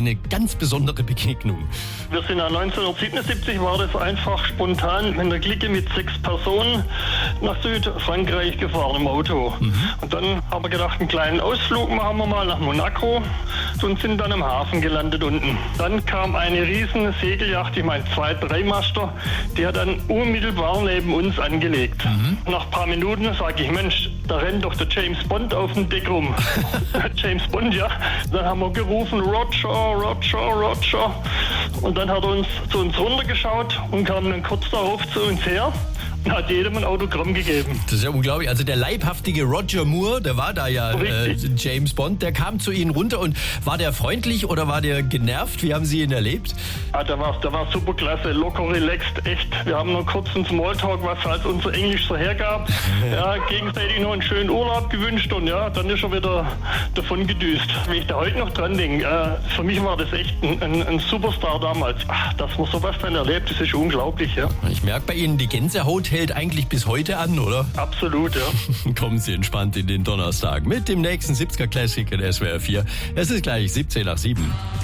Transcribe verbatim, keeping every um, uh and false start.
eine ganz besondere Begegnung. Wir sind ja neunzehnhundertsiebenundsiebzig, war das einfach spontan mit einer Clique mit sechs Personen nach Südfrankreich gefahren im Auto. Mhm. Und dann haben wir gedacht, einen kleinen Ausflug machen wir mal nach Monaco und sind dann im Hafen gelandet unten. Dann kam eine riesen Segelyacht, ich meine zwei, drei Master, die hat dann unmittelbar neben uns angelegt. Mhm. Nach ein paar Minuten sage ich, Mensch, da rennt doch der James Bond auf dem Deck rum. James Bond, ja. Dann haben wir gerufen, Roger, Roger, Roger. Und dann hat er uns zu uns runtergeschaut und kam dann kurz darauf zu uns her. Hat jedem ein Autogramm gegeben. Das ist ja unglaublich. Also der leibhaftige Roger Moore, der war da ja äh, James Bond, der kam zu Ihnen runter und war der freundlich oder war der genervt? Wie haben Sie ihn erlebt? Ja, der war, der war super klasse, locker, relaxed, echt. Wir haben noch kurz einen Smalltalk, was halt unser Englisch so hergab. Ja, gegenseitig noch einen schönen Urlaub gewünscht und ja, dann ist er wieder davon gedüst. Wenn ich da heute noch dran denke, äh, für mich war das echt ein, ein, ein Superstar damals. Ach, dass man sowas dann erlebt, das ist unglaublich, ja. Ich merke bei Ihnen, die Gänsehaut hält eigentlich bis heute an, oder? Absolut, ja. Kommen Sie entspannt in den Donnerstag mit dem nächsten siebziger Classic in S W R vier. Es ist gleich siebzehn nach sieben.